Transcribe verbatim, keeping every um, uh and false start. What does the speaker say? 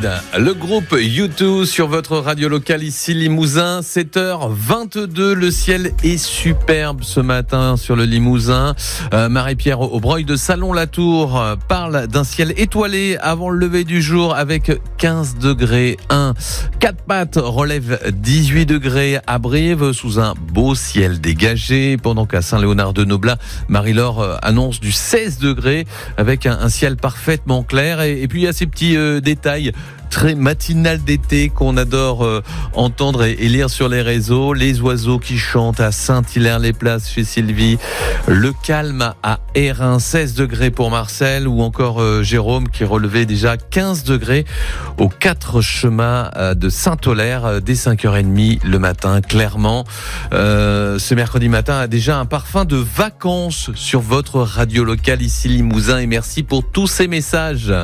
Ride, le groupe U deux sur votre radio locale ici Limousin, sept heures vingt-deux. Le ciel est superbe ce matin sur le Limousin. Euh, Marie-Pierre Aubreuil de Salon-la-Tour euh, parle d'un ciel étoilé avant le lever du jour avec quinze degrés. un. Quatre-Pattes relève dix-huit degrés à Brive sous un beau ciel dégagé, pendant qu'à Saint-Léonard-de-Noblat, Marie-Laure euh, annonce du seize degrés avec un, un ciel parfaitement clair. Et, et puis il y a ces petits euh, détails très matinal d'été qu'on adore euh, entendre et, et lire sur les réseaux. Les oiseaux qui chantent à Saint-Hilaire-les-Places chez Sylvie. Le calme à Hérin, seize degrés pour Marcel. Ou encore euh, Jérôme qui relevait déjà quinze degrés aux quatre chemins euh, de Saint-Aulaire euh, dès cinq heures trente le matin, clairement. Euh, ce mercredi matin a déjà un parfum de vacances sur votre radio locale ici Limousin. Et merci pour tous ces messages.